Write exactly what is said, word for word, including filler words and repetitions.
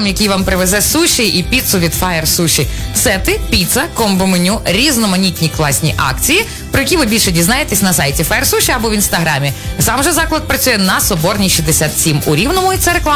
кур'єром, який вам привезе суші і піцу від Fire Sushi. Сети, піца, комбо-меню, різноманітні класні акції, про які ви більше дізнаєтесь на сайті Fire Sushi або в інстаграмі. Сам же заклад працює на Соборній шістдесят сім у Рівному, і це реклама.